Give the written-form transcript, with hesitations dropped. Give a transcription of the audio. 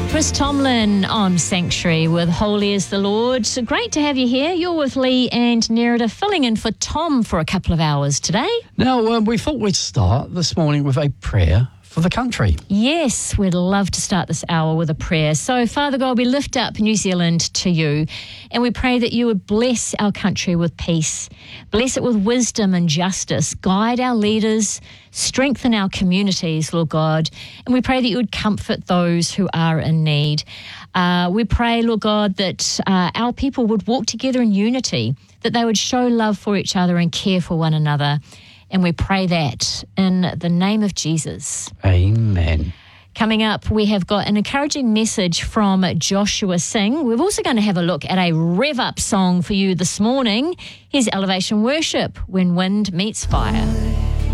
Chris Tomlin on Sanctuary with Holy is the Lord. So great to have you here. You're with Lee and Nerida, filling in for Tom for a couple of hours today. Now, we thought we'd start this morning with a prayer for the country. Yes, we'd love to start this hour with a prayer. So, Father God, we lift up New Zealand to you, and we pray that you would bless our country with peace, bless it with wisdom and justice, guide our leaders, strengthen our communities, Lord God, and we pray that you would comfort those who are in need. We pray, Lord God, that our people would walk together in unity, that they would show love for each other and care for one another. And we pray that in the name of Jesus. Amen. Coming up, we have got an encouraging message from Joshua Singh. We're also going to have a look at a rev-up song for you this morning. Here's Elevation Worship, When Wind Meets Fire.